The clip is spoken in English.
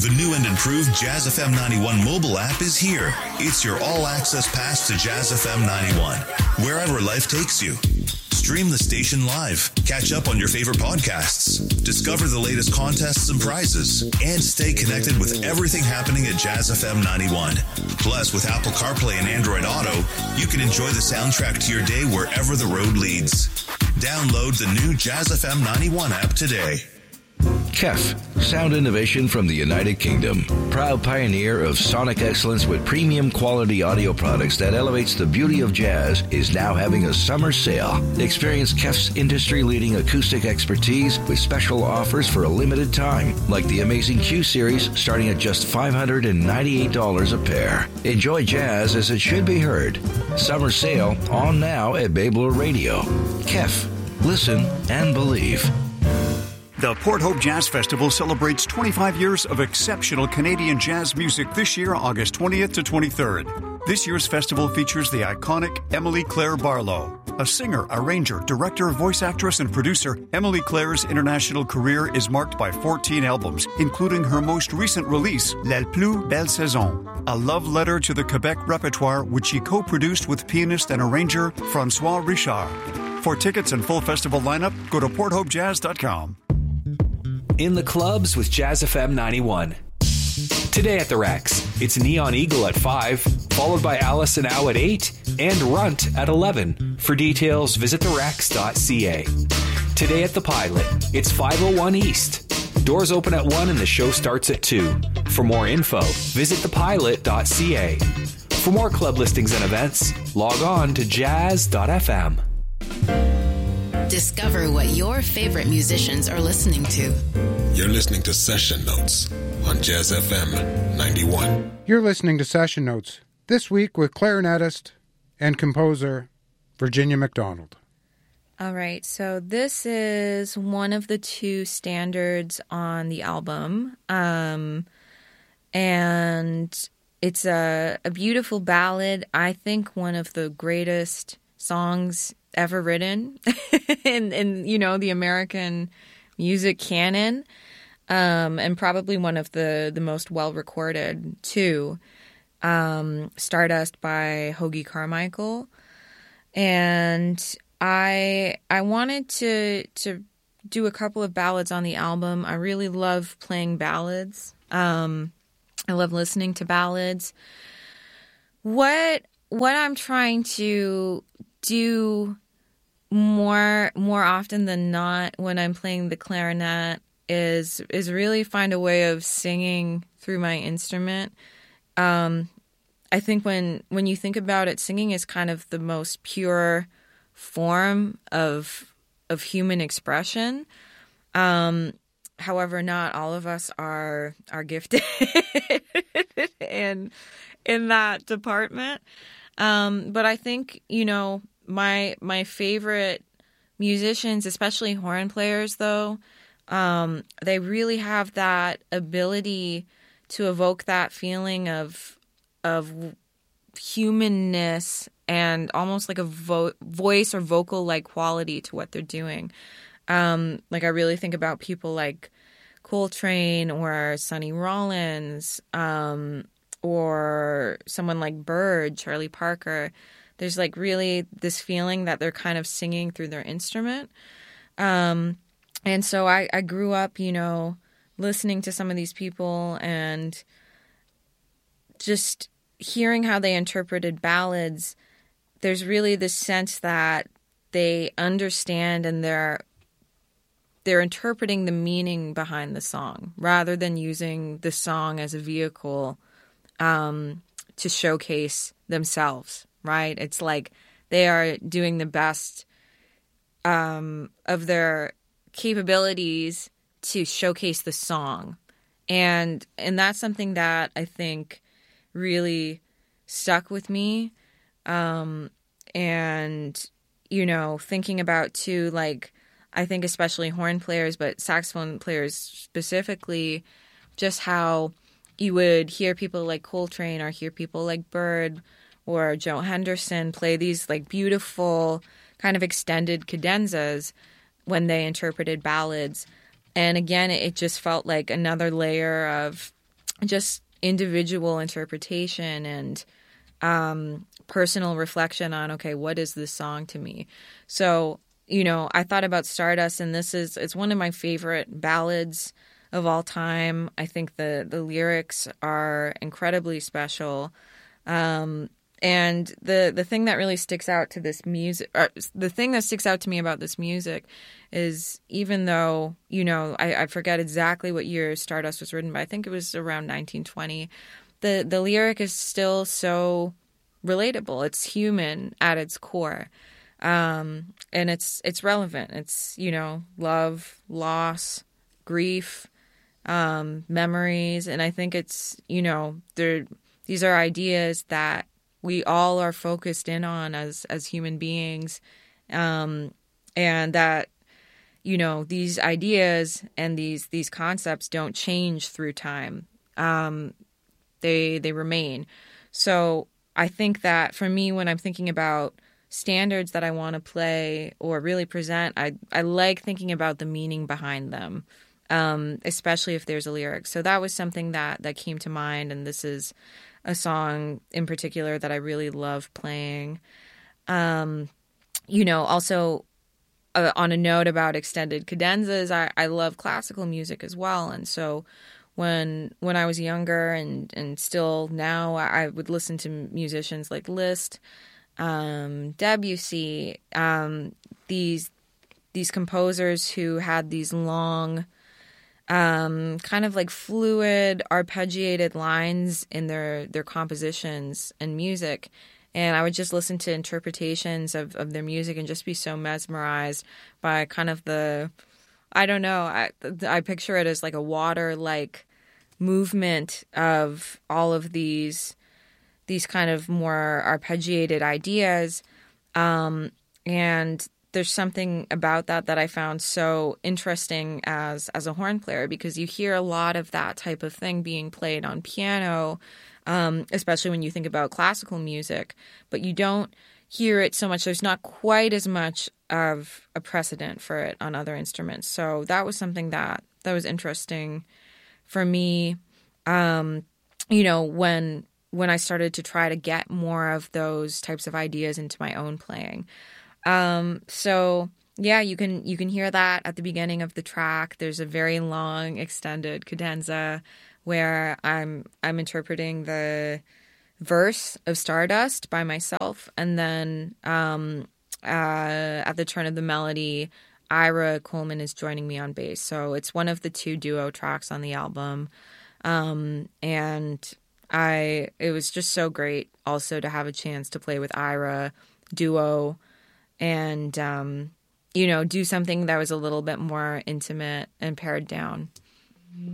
The new and improved Jazz FM 91 mobile app is here. It's your all-access pass to Jazz FM 91, wherever life takes you. Stream the station live, catch up on your favorite podcasts, discover the latest contests and prizes, and stay connected with everything happening at Jazz FM 91. Plus, with Apple CarPlay and Android Auto, you can enjoy the soundtrack to your day wherever the road leads. Download the new Jazz FM 91 app today. KEF, sound innovation from the United Kingdom. Proud pioneer of sonic excellence with premium quality audio products that elevates the beauty of jazz, is now having a summer sale. Experience KEF's industry-leading acoustic expertise with special offers for a limited time, like the amazing Q Series starting at just $598 a pair. Enjoy jazz as it should be heard. Summer sale on now at Babler Radio. KEF, listen and believe. The Port Hope Jazz Festival celebrates 25 years of exceptional Canadian jazz music this year, August 20th to 23rd. This year's festival features the iconic Emily Claire Barlow. A singer, arranger, director, voice actress, and producer, Emily Claire's international career is marked by 14 albums, including her most recent release, La Plus Belle Saison, a love letter to the Quebec repertoire, which she co-produced with pianist and arranger Francois Richard. For tickets and full festival lineup, go to porthopejazz.com. In the clubs with Jazz FM 91. Today at the Rex, it's Neon Eagle at 5, followed by Alice and Ow at 8, and Runt at 11. For details, visit therex.ca. Today at the Pilot, it's 501 East. Doors open at 1 and the show starts at 2. For more info, visit thepilot.ca. For more club listings and events, log on to jazz.fm. Discover what your favorite musicians are listening to. You're listening to Session Notes on Jazz FM 91. You're listening to Session Notes, this week with clarinetist and composer Virginia McDonald. All right, so this is one of the two standards on the album, and it's a beautiful ballad. I think one of the greatest songs ever written in you know, the American music canon, and probably one of the most well recorded too. Stardust by Hoagy Carmichael, and I wanted to do a couple of ballads on the album. I really love playing ballads. I love listening to ballads. What I'm trying to do more often than not when I'm playing the clarinet is really find a way of singing through my instrument. I think when you think about it, singing is kind of the most pure form of human expression. However, not all of us are gifted in that department. But I think, you know, my favorite musicians, especially horn players, though, they really have that ability to evoke that feeling of humanness and almost like a voice or vocal-like quality to what they're doing. Like I really think about people like Coltrane or Sonny Rollins, or someone like Bird, Charlie Parker. There's like really this feeling that they're kind of singing through their instrument. And so I grew up, you know, listening to some of these people and just hearing how they interpreted ballads. There's really this sense that they understand and they're interpreting the meaning behind the song rather than using the song as a vehicle to showcase themselves, right? It's like they are doing the best of their capabilities to showcase the song. And that's something that I think really stuck with me. And, you know, thinking about too, like, I think especially horn players, but saxophone players specifically, just how you would hear people like Coltrane or hear people like Bird or Joe Henderson play these like beautiful kind of extended cadenzas when they interpreted ballads. And again, it just felt like another layer of just individual interpretation and personal reflection on, okay, what is this song to me? So, I thought about Stardust, and it's one of my favorite ballads of all time. I think the lyrics are incredibly special. And the thing that really sticks out to this music, the thing that sticks out to me about this music is, even though, I forget exactly what year Stardust was written, but I think it was around 1920, the lyric is still so relatable. It's human at its core. And it's relevant. It's, love, loss, grief, memories. And I think it's, these are ideas that we all are focused in on as human beings. And that, these ideas and these concepts don't change through time. They remain. So I think that for me, when I'm thinking about standards that I want to play or really present, I like thinking about the meaning behind them, especially if there's a lyric. So that was something that came to mind, and this is a song in particular that I really love playing. Also on a note about extended cadenzas, I love classical music as well, and so when I was younger and still now, I would listen to musicians like Liszt, Debussy, these composers who had these long, kind of like fluid, arpeggiated lines in their compositions and music. And I would just listen to interpretations of their music and just be so mesmerized by kind of I picture it as like a water-like movement of all of these kind of more arpeggiated ideas. And there's something about that I found so interesting as a horn player, because you hear a lot of that type of thing being played on piano, especially when you think about classical music, but you don't hear it so much. There's not quite as much of a precedent for it on other instruments. So that was something that was interesting for me, when I started to try to get more of those types of ideas into my own playing. So yeah, you can hear that at the beginning of the track. There's a very long extended cadenza where I'm interpreting the verse of Stardust by myself, and then at the turn of the melody, Ira Coleman is joining me on bass. So it's one of the 2 duo tracks on the album. And it was just so great also to have a chance to play with Ira duo and, do something that was a little bit more intimate and pared down.